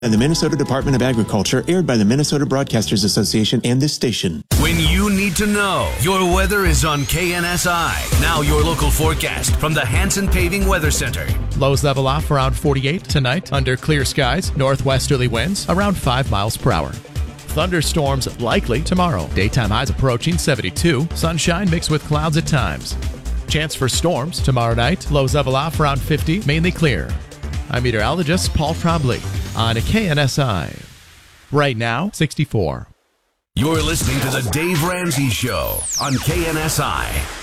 and the Minnesota Department of Agriculture, aired by the Minnesota Broadcasters Association and this station. When you need to know, your weather is on KNSI. Now your local forecast from the Hanson Paving Weather Center. Lows level off around 48 tonight under clear skies. Northwesterly winds around 5 miles per hour. Thunderstorms likely tomorrow. Daytime highs approaching 72. Sunshine mixed with clouds at times. Chance for storms tomorrow night. Lows level off around 50, mainly clear. I'm meteorologist Paul Trombley on KNSI. Right now, 64. You're listening to the Dave Ramsey Show on KNSI.